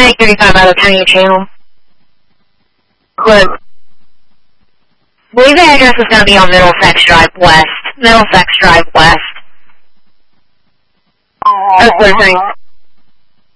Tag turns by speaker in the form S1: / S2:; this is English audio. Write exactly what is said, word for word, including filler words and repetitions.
S1: ninety thirty-five out of Tiny Channel. But I believe the address is going to be on Middlesex Drive West. Middlesex Drive West.
S2: Oh,
S1: That's what I'm saying.